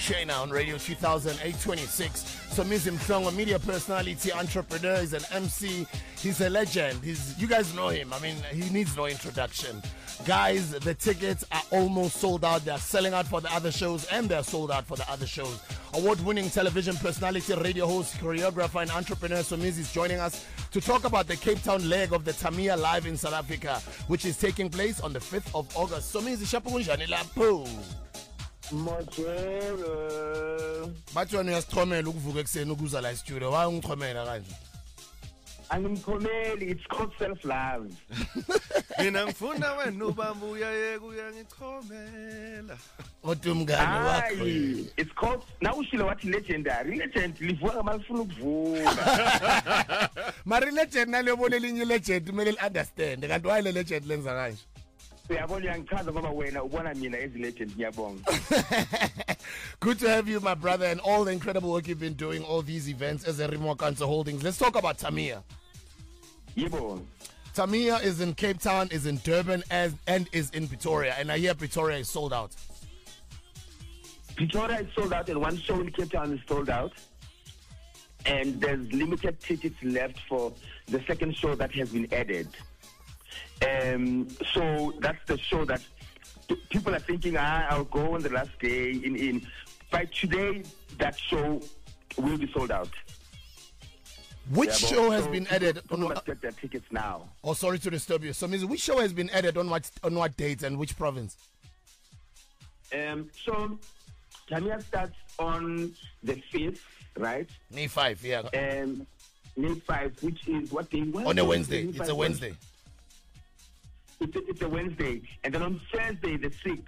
Shayna on Radio 2026. Somizi Mhlongo, media personality, entrepreneur, he's an MC, he's a legend. You guys know him. I mean, he needs no introduction. Guys, the tickets are almost sold out. They're selling out for the other shows and they're sold out for the other shows. Award-winning television personality, radio host, choreographer, and entrepreneur Somizi is joining us to talk about the Cape Town leg of the Tamiya Live in South Africa, which is taking place on the 5th of August. Somizi, shapunjani lapho. Bathi wena uyasichomela ukuvuka ekseni ukuza la studio. Why ungichomela kanje? Angimkhomeli, it's called self-love. Mina ngifuna wena ubamba uyayeka uyangichomela. Kodwa umngane wakho. It's called now ushilo wathi legendary. Legend livuka ngamafuna ukuvuka. Mari legend nalebona elinye legend kumele understand. Kanti why le legend lenza kanje? Uyabona ngichaza ngoba wena ubona mina as legend ngiyabonga. Good to have you, my brother, and all the incredible work you've been doing, all these events as a Remo Cancer Holdings. Let's talk about Tamiya. Yebo. Tamiya is in Cape Town, is in Durban, and is in Pretoria. And I hear Pretoria is sold out. Pretoria is sold out, and one show in Cape Town is sold out. And there's limited tickets left for the second show that has been added. So that's the show that people are thinking, I'll go on the last day. By today, that show will be sold out. Which show has been added? People must get their tickets now. Oh, sorry to disturb you. So, which show has been added on what date and which province? So, Tamiya starts on the 5th, right? May 5, yeah. May 5, which is what day? On a Wednesday. It's a Wednesday. It's a Wednesday. And then on Thursday, the 6th,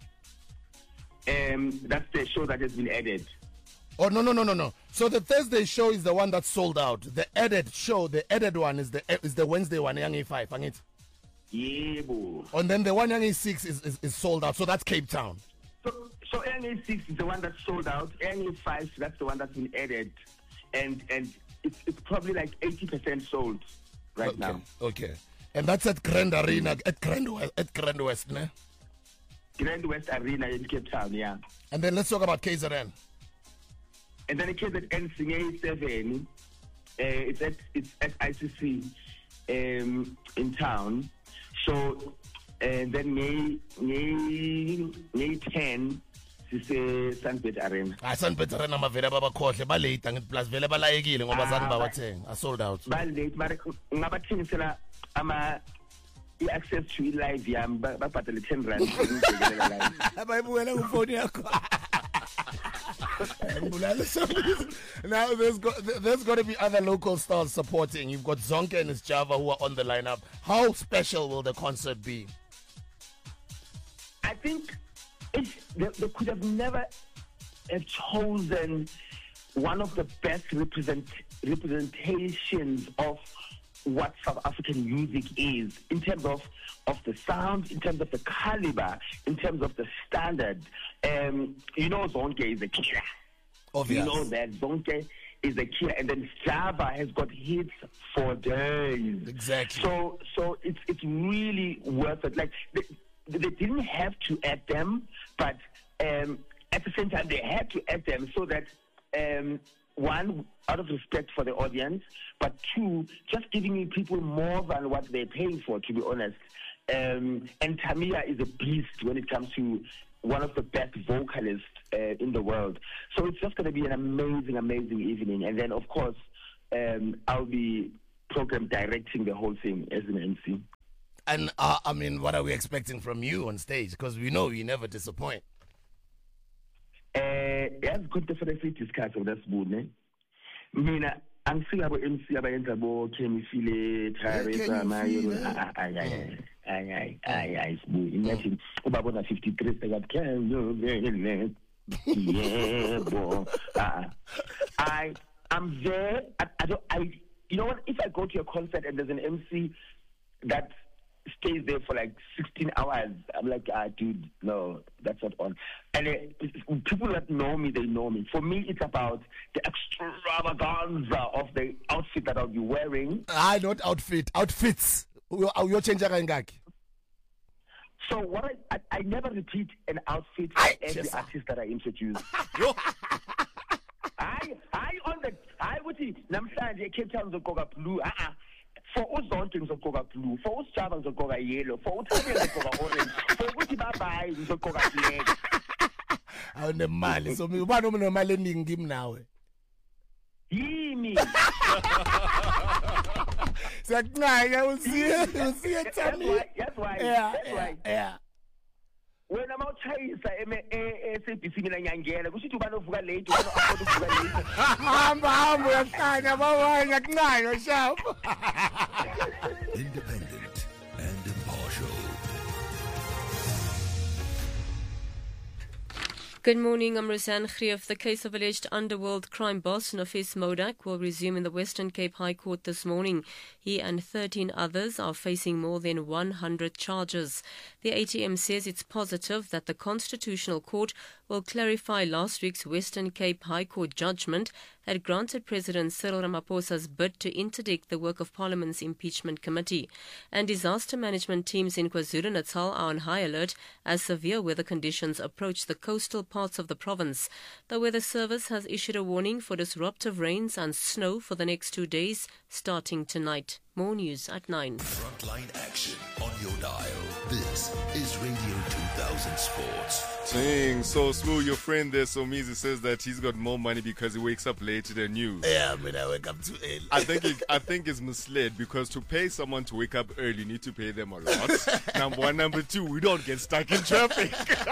that's the show that has been added. Oh, no. So the Thursday show is the one that's sold out. The added show, the added one is the Wednesday one, Yang 5, angit? Yeah, boy. And then the one Yang 6 is sold out. So that's Cape Town. So Yang 6 is the one that's sold out. Yang 5, that's the one that's been added. And it's probably like 80% sold right now. Okay. And that's at Grand Arena, at Grand West, ne? Grand West Arena in Cape Town, yeah. And then let's talk about KZN. And then KZN Singay 7, it's at ICC in town. So, and then May 10, it's Sunbed Arena. Sunbed Arena mavela babakhohle balate angithi plus vele balayekile ngoba zange bawathenga. I sold out. Balate mara ngabathengisela i-access to live yami babhadale 10 rand abayibukela kufoni yakho. Now there's got to be other local stars supporting. You've got Zonke and his Java who are on the lineup. How special will the concert be? I think they could have never have chosen one of the best representations of what South African music is in terms of the sound, in terms of the caliber, in terms of the standard. Zonke is a killer. Obvious. You know that Zonke is a killer, and then Java has got hits for days. Exactly. So it's really worth it. Like they didn't have to add them, but at the same time they had to add them so that one, out of respect for the audience, but two, just giving people more than what they're paying for, to be honest. And Tamiya is a beast when it comes to one of the best vocalists in the world. So it's just going to be an amazing, amazing evening. And then, of course, I'll be program directing the whole thing as an MC. And, what are we expecting from you on stage? Because we know you never disappoint. Yes, good definitely discuss on this mood, ne? Mina angifika abo MC abayenza bo Chemifile Tharesa Mayo ay sibu imagine ubabona 53 sekathi can you vele yebo I'm there. I you know what, if I go to a concert and there's an MC that stays there for like 16 hours, I'm like, dude, no, that's not on. And people that know me, they know me. For me, it's about the extravaganza of the outfit that I'll be wearing. Not outfit, outfits. You're changing ngaki. So what I never repeat an outfit for every artist that I introduce. I would say namhlanje Cape Town ngizogqoka blue. For uzonke ngizogqoka blue. For usijava ngizogqoka yellow. For uthobela ngizogqoka orange. For ukuthi babayi ngizogqoka black. Awunemali. So ubani unemali eningi kimi nawe? Yimi. Siyakunqanya usiye Thami. That's why. Yeah. When I'm out chayisa SABC mina nyangela kusho ukuthi ubani ovuka late ubani afford ukuvuka late. Hamba uyahlanya bawayi ngakunqanya sharp. Independent and impartial. Good morning, I'm Roseanne Greef. The case of alleged underworld crime boss Nafis Modak will resume in the Western Cape High Court this morning. He and 13 others are facing more than 100 charges. The ATM says it's positive that the Constitutional Court will clarify last week's Western Cape High Court judgment had granted President Cyril Ramaphosa's bid to interdict the work of Parliament's impeachment committee. And disaster management teams in KwaZulu-Natal are on high alert as severe weather conditions approach the coastal parts of the province. The Weather Service has issued a warning for disruptive rains and snow for the next 2 days, starting tonight. More news at 9. Frontline action on your dial. This is Radio 2000 Sports. Dang, so smooth. Your friend there, Somizi, says that he's got more money because he wakes up later than you. Yeah, I mean, I wake up too early. I think it's misled because to pay someone to wake up early, you need to pay them a lot. Number one. Number two, we don't get stuck in traffic.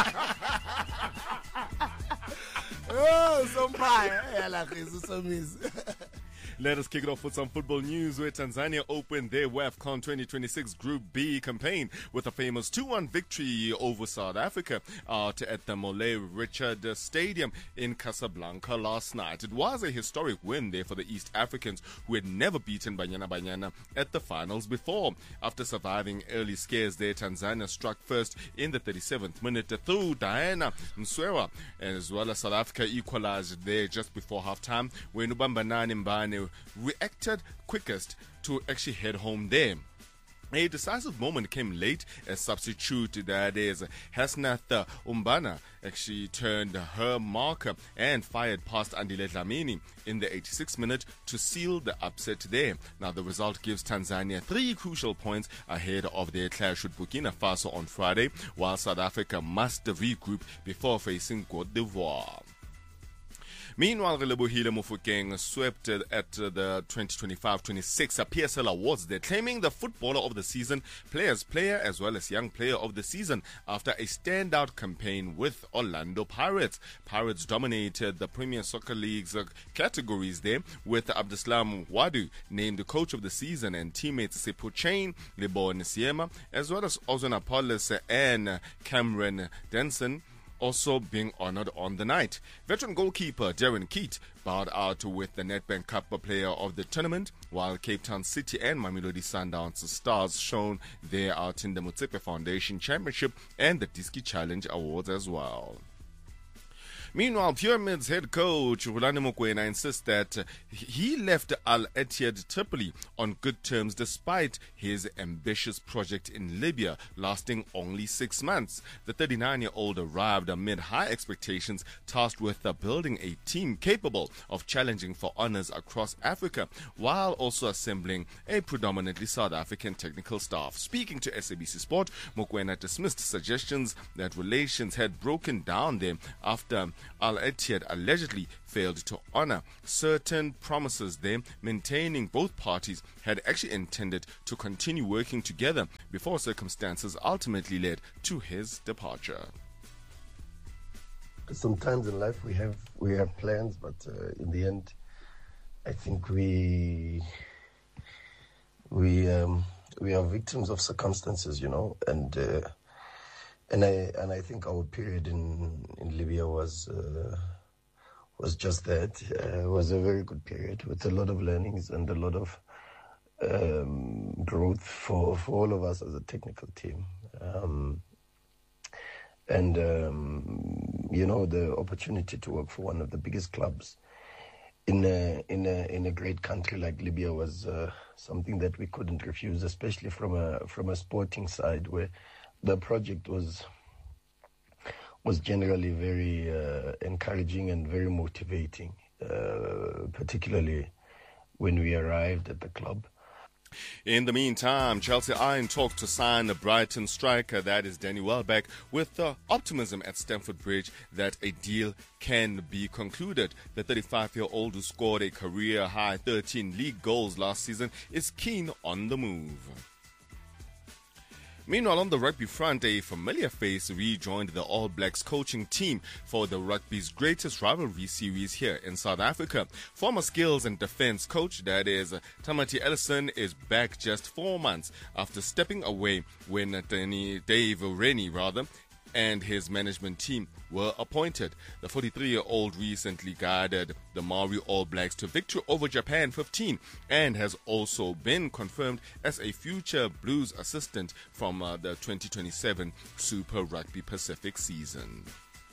Oh, so fire. Yeah, like it's so easy. Let us kick it off with some football news where Tanzania opened their WAFCON 2026 Group B campaign with a famous 2-1 victory over South Africa out at the Mole Richard Stadium in Casablanca last night. It was a historic win there for the East Africans who had never beaten Banyana at the finals before. After surviving early scares there, Tanzania struck first in the 37th minute through Diana Mswewa, as well as South Africa equalized there just before halftime when Ubambanani Mbane reacted quickest to actually head home there. A decisive moment came late as substitute, that is, Hasnath Umbana, actually turned her marker and fired past Andile Dlamini in the 86th minute to seal the upset there. Now the result gives Tanzania 3 crucial points ahead of their clash with Burkina Faso on Friday, while South Africa must regroup before facing Cote d'Ivoire. Meanwhile, Relebohile Mofokeng swept at the 2025-26 PSL Awards. They're claiming the Footballer of the Season, Players Player, as well as Young Player of the Season after a standout campaign with Orlando Pirates. Pirates dominated the Premier Soccer League's categories there, with Abdeslam Wadu named the Coach of the Season and teammates Sepo Chain, Lebo Nsiema, as well as Ozona Paulus and Cameron Denson also being honored on the night. Veteran goalkeeper Darren Keat bowed out with the Nedbank Cup Player of the tournament, while Cape Town City and Mamelodi Sundowns stars shone there out in the Motsepe Foundation Championship and the Diski Challenge Awards as well. Meanwhile, Pyramids head coach Rulani Mokoena insists that he left Al Ittihad Tripoli on good terms despite his ambitious project in Libya lasting only 6 months. The 39-year-old arrived amid high expectations, tasked with building a team capable of challenging for honors across Africa, while also assembling a predominantly South African technical staff. Speaking to SABC Sport, Mokoena dismissed suggestions that relations had broken down there after Al Ittihad allegedly failed to honor certain promises there, maintaining both parties had actually intended to continue working together before circumstances ultimately led to his departure. Sometimes in life we have plans, but in the end, I think we are victims of circumstances, and I think our period in Libya was just that. It was a very good period with a lot of learnings and a lot of growth for all of us as a technical team. The opportunity to work for one of the biggest clubs in a great country like Libya was something that we couldn't refuse, especially from a sporting side where the project was generally very encouraging and very motivating, particularly when we arrived at the club. In the meantime, Chelsea Iron talk to sign a Brighton striker, that is Danny Welbeck, with optimism at Stamford Bridge that a deal can be concluded. The 35-year-old who scored a career-high 13 league goals last season is keen on the move. Meanwhile, on the rugby front, a familiar face rejoined the All Blacks coaching team for the rugby's greatest rivalry series here in South Africa. Former skills and defense coach, that is Tamati Ellison, is back just 4 months after stepping away when Dave Rennie and his management team were appointed. The 43-year-old recently guided the Maori All Blacks to victory over Japan 15 and has also been confirmed as a future Blues assistant from the 2027 Super Rugby Pacific season.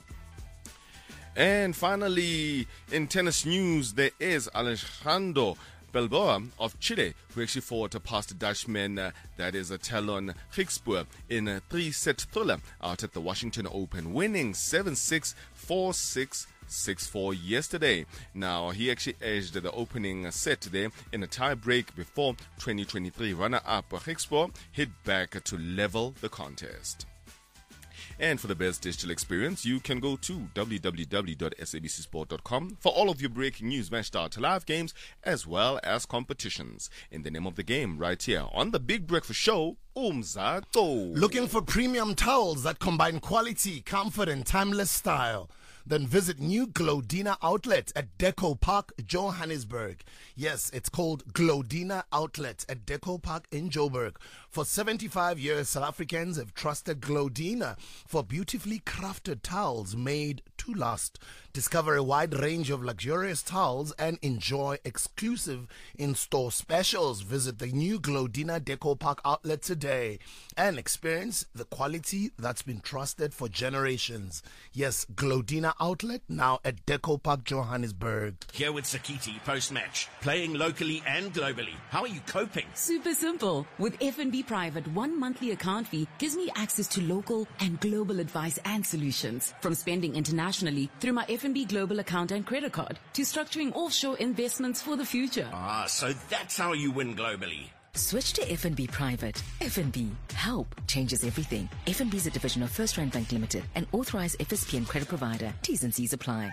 And finally, in tennis news, there is Alejandro Balboa of Chile, who actually fought past the Dutchman, that is Talon Griekspoor, in a 3-set thriller out at the Washington Open, winning 7-6, 4-6, 6-4 yesterday. Now, he actually edged the opening set there in a tie break before 2023 runner-up Griekspoor hit back to level the contest. And for the best digital experience, you can go to www.sabcsport.com for all of your breaking news, match start, live games, as well as competitions. In the name of the game, right here on the Big Breakfast Show, Umzato. Looking for premium towels that combine quality, comfort, and timeless style? Then visit new Glodina Outlet at Deco Park, Johannesburg. Yes, it's called Glodina Outlet at Deco Park in Joburg. For 75 years, South Africans have trusted Glodina for beautifully crafted towels made to last. Discover a wide range of luxurious towels and enjoy exclusive in-store specials. Visit the new Glodina Deco Park Outlet today and experience the quality that's been trusted for generations. Yes, Glodina Outlet now at Deco Park, Johannesburg. Here with Sakiti post-match, playing locally and globally. How are you coping? Super simple. With FNB Private, 1 monthly account fee gives me access to local and global advice and solutions. From spending internationally through my FNB Global account and credit card to structuring offshore investments for the future. So that's how you win globally. Switch to FNB Private. FNB. Help changes everything. FNB is a division of First Rand Bank Limited, an authorized FSP and credit provider. T's and C's apply.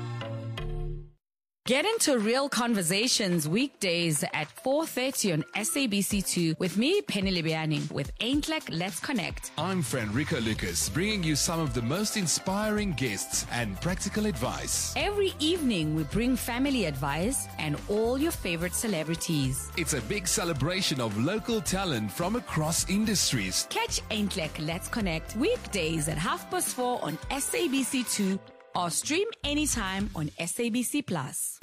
Get into Real Conversations weekdays at 4:30 on SABC2 with me, Penny Libiani, with Ain't Like Let's Connect. I'm Frederico Lucas, bringing you some of the most inspiring guests and practical advice. Every evening, we bring family advice and all your favorite celebrities. It's a big celebration of local talent from across industries. Catch Ain't Like Let's Connect weekdays at 4:30 on SABC2 or stream anytime on SABC Plus.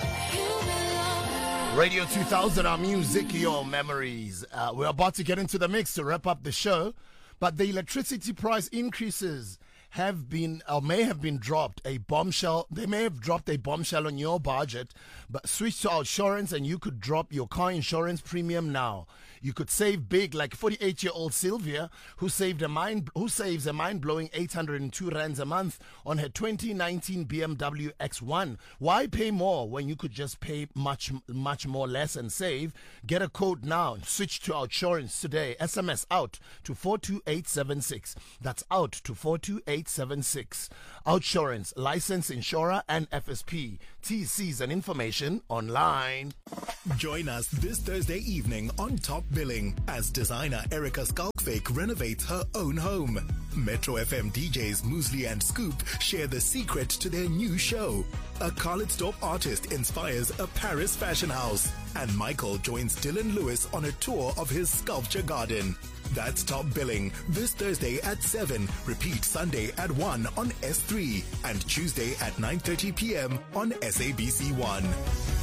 Radio 2000, our music, your memories. We're about to get into the mix to wrap up the show, but the electricity price increases have been or may have been dropped. They may have dropped a bombshell on your budget, but switch to Outsurance and you could drop your car insurance premium now. You could save big, like 48-year-old Sylvia, who saves a mind-blowing 802 rands a month on her 2019 BMW X1. Why pay more when you could just pay much more less and save? Get a code now. Switch to Outsurance today. SMS out to 42876. That's out to 42876. Outsurance, licensed insurer and FSP. TCs and information online. Join us this Thursday evening on Top Billing as designer Erica Skalkvik renovates her own home. Metro FM DJs Muesli and Scoop share the secret to their new show. A Carlitsdorp artist inspires a Paris fashion house. And Michael joins Dylan Lewis on a tour of his sculpture garden. That's Top Billing this Thursday at 7. Repeat Sunday at 1 on S3 and Tuesday at 9:30 p.m. on SABC1.